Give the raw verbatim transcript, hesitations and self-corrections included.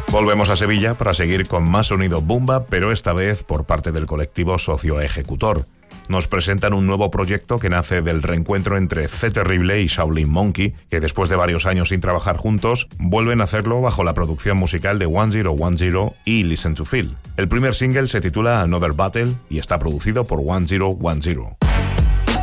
Volvemos a Sevilla para seguir con más sonido boom bap, pero esta vez por parte del colectivo Socio Ejecutor. Nos presentan un nuevo proyecto que nace del reencuentro entre C Terrible y Shaolin Monkey, que después de varios años sin trabajar juntos, vuelven a hacerlo bajo la producción musical de one zero one zero y Listen to Feel. El primer single se titula Another Battle y está producido por one zero one zero.